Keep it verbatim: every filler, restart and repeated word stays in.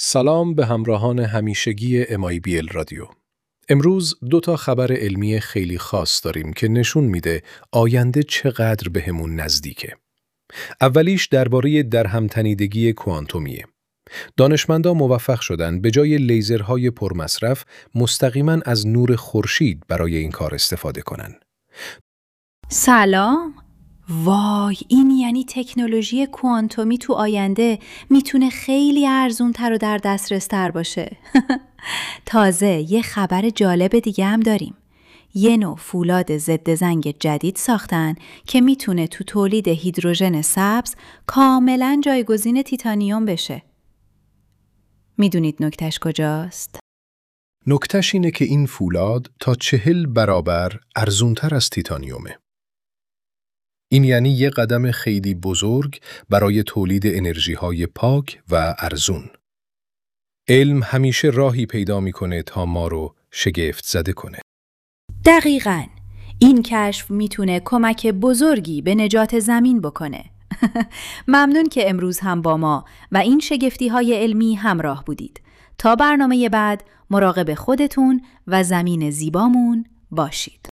سلام به همراهان همیشگی ام آی بی ال رادیو. امروز دو تا خبر علمی خیلی خاص داریم که نشون میده آینده چقدر بهمون نزدیکه. اولیش درباره درهم‌تنیدگی کوانتومیه. دانشمندا موفق شدن به جای لیزرهای پرمصرف مستقیما از نور خورشید برای این کار استفاده کنن. سلام. وای، این یعنی تکنولوژی کوانتومی تو آینده میتونه خیلی ارزونتر و در دسترس تر باشه. تازه یه خبر جالب دیگه هم داریم. یه نوع فولاد ضد زنگ جدید ساختن که میتونه تو تولید هیدروژن سبز کاملا جایگزین تیتانیوم بشه. میدونید نکتهش کجاست؟ نکتهش اینه که این فولاد تا چهل برابر ارزونتر از تیتانیومه. این یعنی یه قدم خیلی بزرگ برای تولید انرژی‌های پاک و ارزون. علم همیشه راهی پیدا می‌کنه تا ما رو شگفت زده کنه. دقیقاً. این کشف میتونه کمک بزرگی به نجات زمین بکنه. ممنون که امروز هم با ما و این شگفتی‌های علمی همراه بودید. تا برنامه بعد مراقب خودتون و زمین زیبامون باشید.